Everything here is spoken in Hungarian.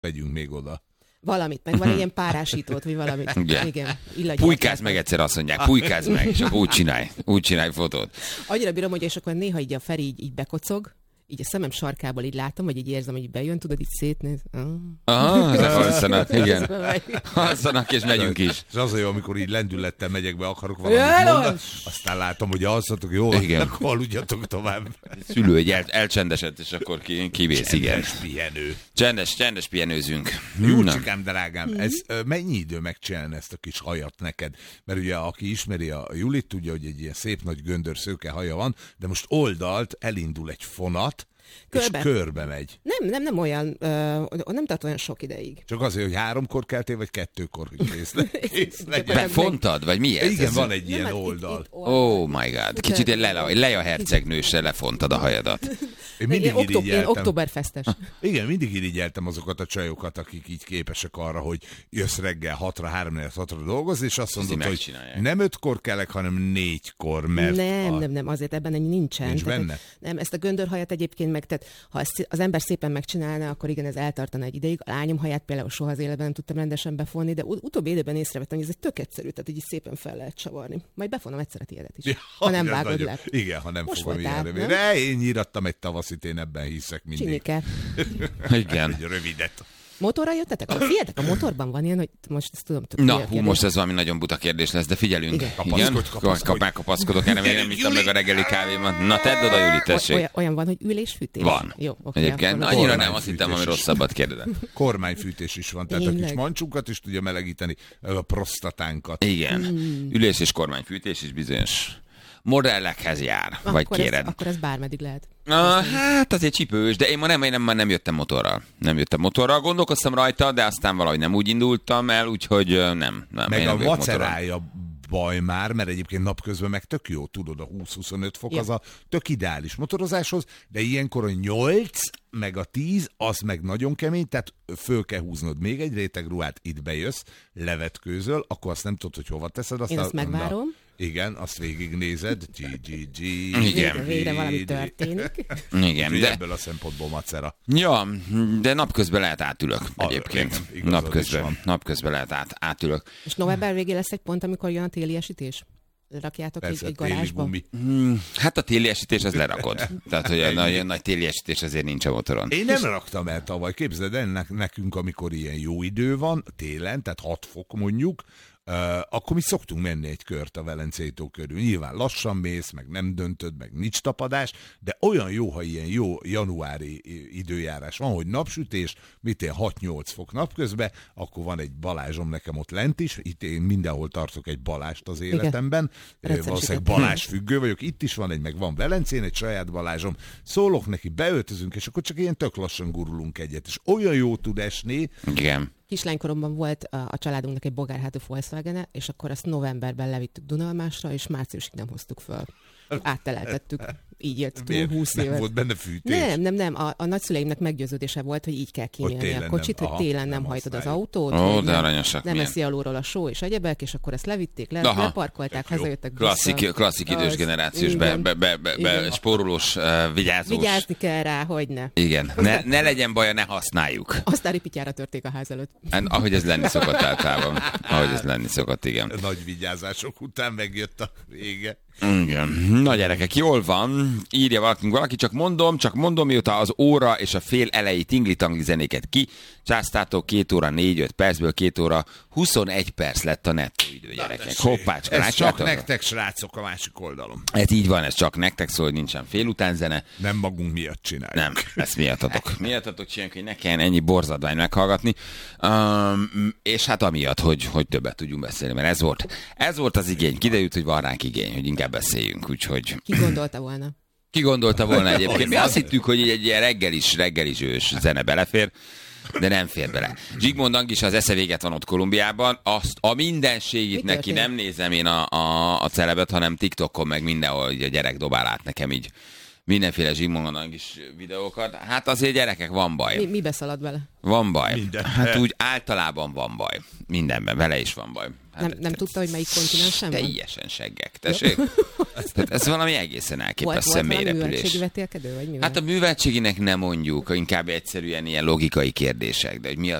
Vegyünk még oda. Valamit, meg van ilyen párásítót, vagy valamit. Igen. Pulykázz meg egyszer, azt mondják, pulykázz meg, és akkor úgy csinálj fotót. Annyira bírom, hogy és akkor néha így a Feri így bekocog, így a szemem sarkából így látom, vagy így érzem, hogy így bejön, tudod, így szétnéz. Alszanak, igen. Alszanak, és megyünk is. És az a jó, amikor így lendülettel megyek be, akarok valamit mondani, aztán látom, hogy alszatok, jó, akkor aludjatok tovább. Szülő egy elcsendesedett, és akkor kivész, igen. Csendes pihenő. Csendes pihenőzünk. Júlcsikám, drágám, ez mennyi idő megcsinálni ezt a kis hajat neked? Mert ugye, aki ismeri a Julit, tudja, hogy egy ilyen szép nagy göndör szőke haja van, de most oldalt elindul egy fonat, körbe. És körbe megy. Nem olyan, nem tart olyan sok ideig. Csak azért, hogy 3-kor keltél, vagy 2-kor kész legyen. Befontad, vagy mi ez? Igen, van egy ilyen oldal. Oh my god. Kicsit Leia hercegnősre lefontad a hajadat. Én mindig irigyeltem. Októberfestes. Igen, mindig irigyeltem azokat a csajokat, akik így képesek arra, hogy jössz reggel 6-ra, 3-4-6-ra dolgozni, és azt mondod, hogy nem 5-kor kelek, hanem 4-kor, mert... Nem, azért ebben nincsen. Nincs benne? Nem, ezt a göndörhajat egyébként tehát ha az ember szépen megcsinálná, akkor igen, ez eltartana egy ideig. A lányom haját például soha az életben nem tudtam rendesen befonni, de utóbbi időben észrevettem, hogy ez egy tök egyszerű, tehát így szépen fel lehet csavarni. Majd befonom egyszer a tiédet is. Ha nem vágod le. Igen, ha nem fogom ilyen rövid. De én nyírattam egy tavaszit, én ebben hiszek mindig. Csinike. Igen. Egy rövidet. Motorral jöttetek? Figyeljetek, a motorban van ilyen, hogy most ezt tudom. Most ez valami nagyon buta kérdés lesz, de figyelünk. Igen? Megkapaszkodok, erre még nem ittam meg a reggeli kávémat. Na, tedd oda, Juli, tessék. Olyan van, hogy ülésfűtés? Van. Jó, okay, egyébként annyira nem, azt hittem, ami rosszabbat kérdezem. Kormányfűtés is van, tehát a kis mancsunkat is tudja melegíteni, a prostatánkat. Igen. Ülés és kormányfűtés is bizonyos modellekhez jár, vagy kéred. Akkor ez bármeddig lehet. Hát azért csipős, de én ma nem jöttem motorral. Gondolkoztam rajta, de aztán valahogy nem úgy indultam el, úgyhogy nem. Meg a macerája baj már, mert egyébként napközben meg tök jó, tudod, a 20-25 fok az a tök ideális motorozáshoz, de ilyenkor a 8 meg a 10, az meg nagyon kemény, tehát föl kell húznod még egy réteg ruhát, itt bejössz, levetkőzöl, akkor azt nem tudod, hogy hova teszed. Én azt megvárom. Igen, azt végignézed. Igen. Végre valami történik. Igen, de ebből a szempontból macera. Ja, de napközben lehet átülök egyébként. Napközben lehet átülök. És november végén lesz egy pont, amikor jön a téli esítés? Rakjátok egy garázsba? Hát a téli esítés az lerakod. Tehát, hogy a nagy téli esítés azért nincs a motoron. Én nem raktam el tavaly. Képzeld el, nekünk, amikor ilyen jó idő van, télen, tehát 6 fok mondjuk, akkor mi szoktunk menni egy kört a Velencei tó körül. Nyilván lassan mész, meg nem döntöd, meg nincs tapadás, de olyan jó, ha ilyen jó januári időjárás van, hogy napsütés, 6-8 fok napközben, akkor van egy Balázsom nekem ott lent is, itt én mindenhol tartok egy Balást az életemben, valószínűleg Balázs függő vagyok, itt is van egy, meg van Velencén egy saját Balázsom, szólok neki, beöltözünk, és akkor csak ilyen tök lassan gurulunk egyet, és olyan jó tud esni. Igen. Kislánykoromban volt a családunknak egy bogárhátú Volkswagen-e, és akkor azt novemberben levittük Dunalmásra, és márciusig nem hoztuk föl. Átteleltettük. Így jött túl 20 évet. Nem volt benne fűtés? Nem. A nagyszüleimnek meggyőződése volt, hogy így kell kinyelni a kocsit, hogy télen nem hajtod az autót. Ó, de aranyosak. Nem eszi alulról a só és egyebek, és akkor ezt levitték, leparkolták, hazajöttek. Klasszik idős generációs, spórolós vigyázós. Vigyázni kell rá, hogyne. Igen. Ne legyen baja, ne használjuk. Aztán ripityára törték a ház előtt. Ahogy ez lenni szokott általában. Igen. Nagy vigyázások után megjött a vége. Igen. Na gyerekek, jól van. Írja valaki, csak mondom, mióta az óra és a fél elejé tingli-tangli zenéket császtátok 2 óra 4-5 percből 2 óra 21 perc lett a nettó idő, gyerekek. Hoppácska, ez csak nektek, srácok, a másik oldalon. Ez így van, ez csak nektek szól, hogy nincsen félután zene. Nem magunk miatt csináljuk. Nem, ezt miattatok csináljuk, hogy ne kelljen ennyi borzadvány meghallgatni. És hát amiatt, hogy többet tudjunk beszélni, mert ez volt az igény. Kiderült, hogy van ránk igény, hogy inkább beszéljünk, úgyhogy... Ki gondolta volna egyébként? Mi azt hittük, hogy egy ilyen reggelis ős zene belefér, de nem fér bele. Zsigmond Angis az esze véget van ott Kolumbiában, azt a mindenségét neki nem nézem én a celebet, hanem TikTokon meg mindenhol a gyerek dobál át nekem így mindenféle Zsigmond Angis videókat. Hát azért gyerekek, van baj. Mi beszalad vele? Van baj. Mindenben. Hát úgy általában van baj. Mindenben, vele is van baj. Hát nem tudta, hogy melyik kontinensen van? Teljesen seggek. Tessék? Tehát ez valami egészen elképesztően Volt valami mélyrepülés. műveltségi vetélkedő, vagy mi Hát a műveltséginek nem mondjuk, inkább egyszerűen ilyen logikai kérdések, de hogy